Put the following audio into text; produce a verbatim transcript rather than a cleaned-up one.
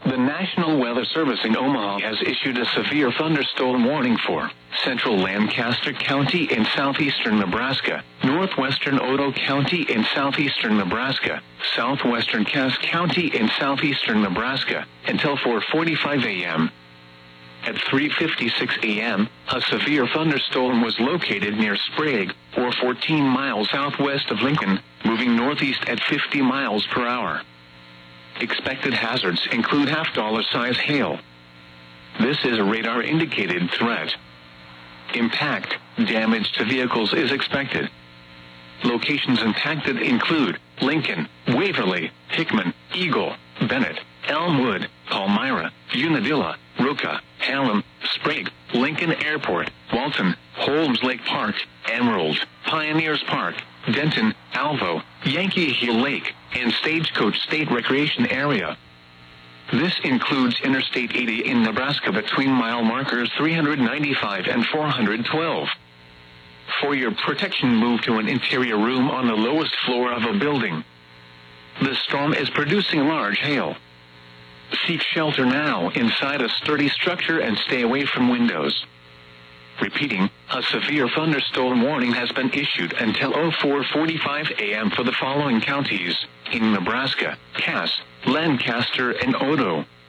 The National Weather Service in Omaha has issued a severe thunderstorm warning for central Lancaster County in southeastern Nebraska, northwestern Otoe County in southeastern Nebraska, southwestern Cass County in southeastern Nebraska, until four forty-five a m At three fifty-six a m, a severe thunderstorm was located near Sprague, or fourteen miles southwest of Lincoln, moving northeast at fifty miles per hour. Expected hazards include half-dollar size hail. This is a radar-indicated threat. Impact, damage to vehicles is expected. Locations impacted include Lincoln, Waverly, Hickman, Eagle, Bennett, Elmwood, Palmyra, Unadilla, Roca, Hallam, Sprague, Lincoln Airport, Walton, Holmes Lake Park, Emerald, Pioneers Park, Denton, Alvo, Yankee Hill Lake, and Stagecoach State Recreation Area. This includes Interstate eighty in Nebraska between mile markers three ninety-five and four twelve. For your protection, move to an interior room on the lowest floor of a building. The storm is producing large hail. Seek shelter now inside a sturdy structure and stay away from windows. Repeating, a severe thunderstorm warning has been issued until four forty-five a m for the following counties in Nebraska: Cass, Lancaster, and Otoe.